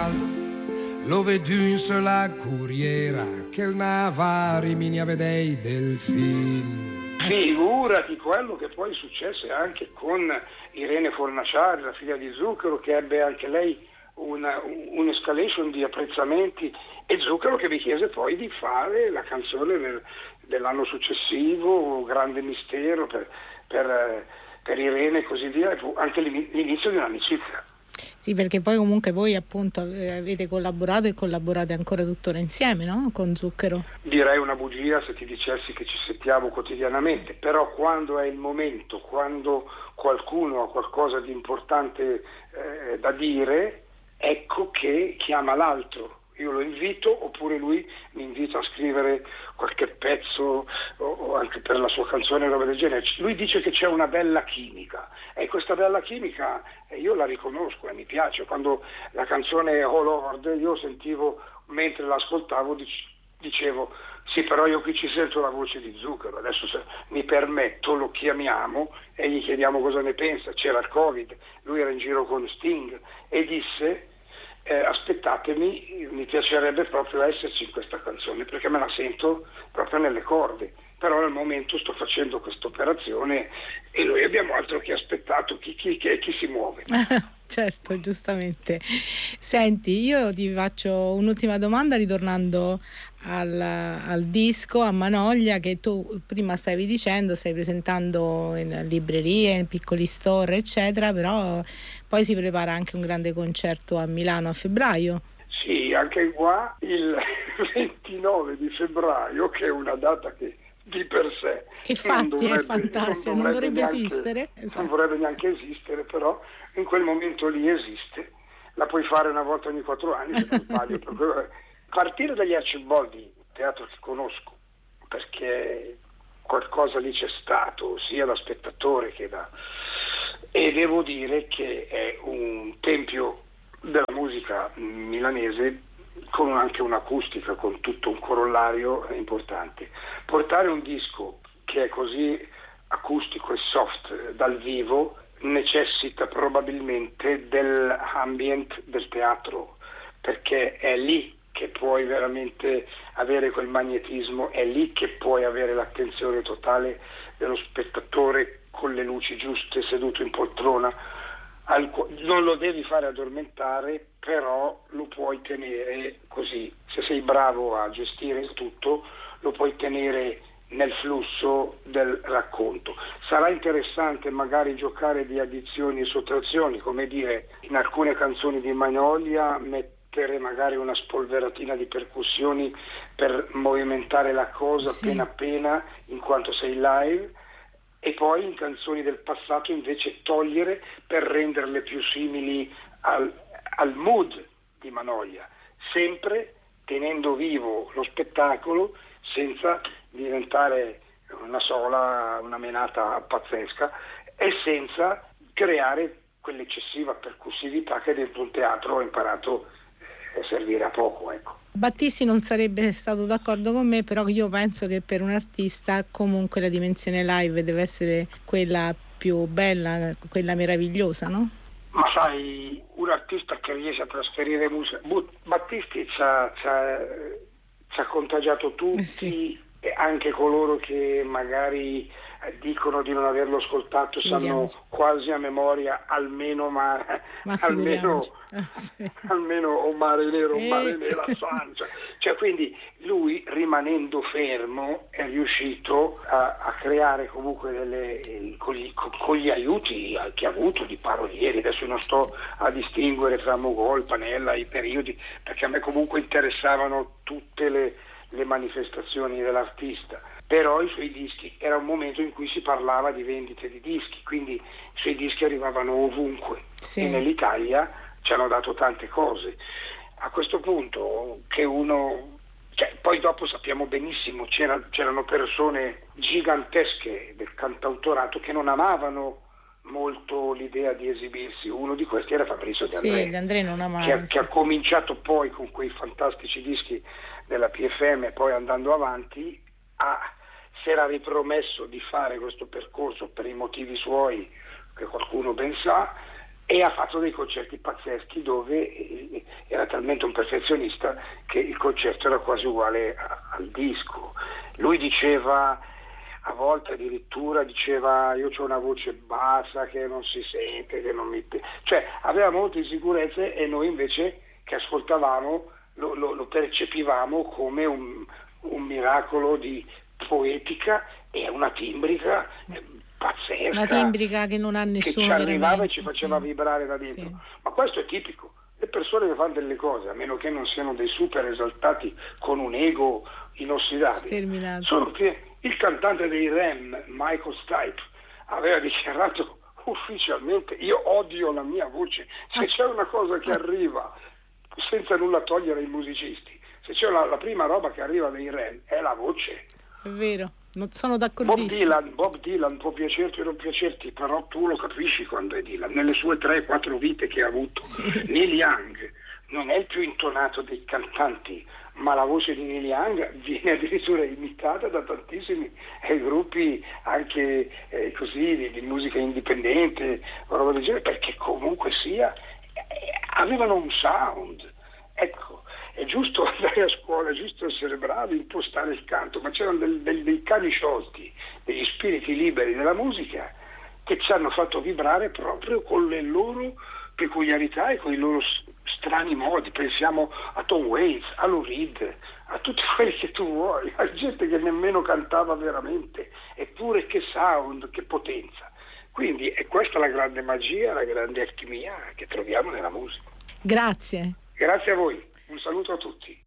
lo vedunse la curiera che il navari mi ne vedei del film. Figurati quello che poi successe anche con Irene Fornaciari, la figlia di Zucchero, che ebbe anche lei un'escalation di apprezzamenti, e Zucchero che mi chiese poi di fare la canzone dell'anno successivo, Grande Mistero, per Irene e così via, anche l'inizio di un'amicizia. Sì, perché poi comunque voi appunto avete collaborato e collaborate ancora tuttora insieme, no? Con Zucchero. Direi una bugia se ti dicessi che ci sentiamo quotidianamente, però quando è il momento, quando qualcuno ha qualcosa di importante da dire, ecco che chiama l'altro. Io lo invito, oppure lui mi invita a scrivere qualche pezzo o anche per la sua canzone, roba del genere. Lui dice che c'è una bella chimica, e questa bella chimica io la riconosco e mi piace. Quando la canzone Oh Lord, io sentivo, mentre l'ascoltavo, dicevo sì, però io qui ci sento la voce di Zucchero, adesso se mi permetto lo chiamiamo e gli chiediamo cosa ne pensa. C'era il Covid, lui era in giro con Sting e disse aspettatemi, mi piacerebbe proprio esserci in questa canzone perché me la sento proprio nelle corde, però al momento sto facendo questa operazione e noi abbiamo altro che aspettato chi si muove. Certo, giustamente. Senti, io ti faccio un'ultima domanda ritornando al disco, a Manoglia, che tu prima stavi dicendo, stai presentando in librerie, in piccoli store, eccetera, però poi si prepara anche un grande concerto a Milano a febbraio. Sì, anche qua il 29 di febbraio, che è una data che di per sé infatti è fantastica, non dovrebbe esistere. Esatto. Non vorrebbe neanche esistere, però in quel momento lì esiste. La puoi fare una volta ogni 4 anni, se non sbaglio. Partire dagli Arciboldi, teatro che conosco, perché qualcosa lì c'è stato, sia da spettatore che da... E devo dire che è un tempio della musica milanese, con anche un'acustica, con tutto un corollario importante. Portare un disco che è così acustico e soft dal vivo necessita probabilmente dell'ambient del teatro, perché è lì che puoi veramente avere quel magnetismo, è lì che puoi avere l'attenzione totale dello spettatore con le luci giuste, seduto in poltrona. Non lo devi fare addormentare, però lo puoi tenere così. Se sei bravo a gestire il tutto, lo puoi tenere nel flusso del racconto. Sarà interessante magari giocare di addizioni e sottrazioni, come dire, in alcune canzoni di Manoglia mettere magari una spolveratina di percussioni per movimentare la cosa, sì, appena in quanto sei live, e poi in canzoni del passato invece togliere per renderle più simili al mood di Manoglia, sempre tenendo vivo lo spettacolo senza diventare una menata pazzesca e senza creare quell'eccessiva percussività che dentro un teatro ho imparato a servire a poco, ecco. Battisti non sarebbe stato d'accordo con me, però io penso che per un artista comunque la dimensione live deve essere quella più bella, quella meravigliosa, no? Ma sai, un artista che riesce a trasferire musica, Battisti ci ha contagiato tutti, sì, e anche coloro che magari dicono di non averlo ascoltato sanno quasi a memoria almeno sì, almeno o Mare Nero o Mare Nera Sancia. Cioè, quindi lui, rimanendo fermo, è riuscito a creare comunque con gli aiuti che ha avuto di parolieri. Adesso non sto a distinguere tra Mogol, Panella, i periodi, perché a me comunque interessavano tutte le manifestazioni dell'artista. Però i suoi dischi, era un momento in cui si parlava di vendite di dischi, quindi i suoi dischi arrivavano ovunque, sì, e nell'Italia ci hanno dato tante cose. A questo punto che poi dopo sappiamo benissimo, c'erano persone gigantesche del cantautorato che non amavano molto l'idea di esibirsi. Uno di questi era Fabrizio De André, sì, De André non amava, che ha cominciato poi con quei fantastici dischi della PFM e poi andando avanti si era ripromesso di fare questo percorso per i motivi suoi che qualcuno ben sa, e ha fatto dei concerti pazzeschi dove era talmente un perfezionista che il concerto era quasi uguale al disco. Lui diceva, a volte addirittura diceva, io ho una voce bassa che non si sente, che non mi... cioè aveva molte insicurezze, e noi invece che ascoltavamo lo percepivamo come un miracolo di poetica e una timbrica pazzesca, una timbrica che non ha nessuno, che ci arrivava e ci faceva vibrare da dentro. Sì. Ma questo è tipico. Le persone che fanno delle cose, a meno che non siano dei super esaltati con un ego inossidabile, sterminato. sono il cantante dei Rem, Michael Stipe, aveva dichiarato ufficialmente: io odio la mia voce. Se c'è una cosa che arriva, senza nulla togliere ai musicisti, se c'è la prima roba che arriva dai Rem è la voce. È vero, non sono d'accordissimo. Bob Dylan può piacerti o non piacerti, però tu lo capisci quando è Dylan, nelle sue 3-4 vite che ha avuto. Sì. Neil Young non è il più intonato dei cantanti, ma la voce di Neil Young viene addirittura imitata da tantissimi gruppi anche così di musica indipendente o roba del genere, perché comunque sia avevano un sound. Ecco, è giusto andare a scuola, è giusto essere bravi, impostare il canto, ma c'erano dei cani sciolti, degli spiriti liberi della musica che ci hanno fatto vibrare proprio con le loro peculiarità e con i loro strani modi. Pensiamo a Tom Waits, a Lou Reed, a tutti quelli che tu vuoi, a gente che nemmeno cantava veramente, eppure che sound, che potenza. Quindi è questa la grande magia, la grande alchimia che troviamo nella musica. Grazie. Grazie a voi, un saluto a tutti.